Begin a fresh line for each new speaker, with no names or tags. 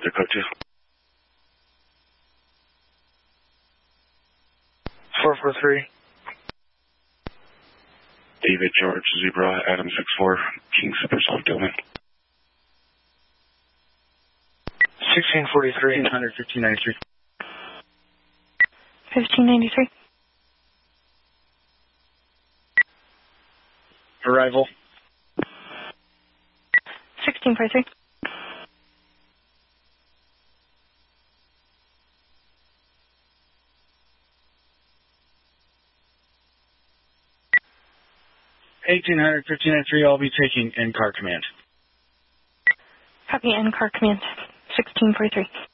their code to? 443. David George Zebra Adam 64 King Super Soft Domain. 1643. 1593.
1593.
Arrival.
1643.
I'll be taking in-car command.
Copy, in-car command. 1643.